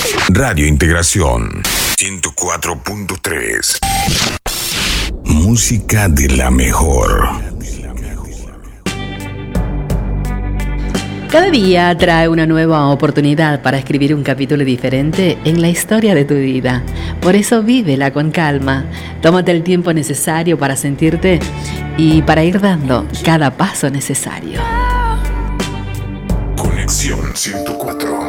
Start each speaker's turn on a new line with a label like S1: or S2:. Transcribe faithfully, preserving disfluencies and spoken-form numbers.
S1: Radio Integración ciento cuatro punto tres. Música de la mejor.
S2: Cada día trae una nueva oportunidad para escribir un capítulo diferente en la historia de tu vida. Por eso vívela con calma. Tómate el tiempo necesario para sentirte y para ir dando cada paso necesario.
S1: Conexión ciento cuatro.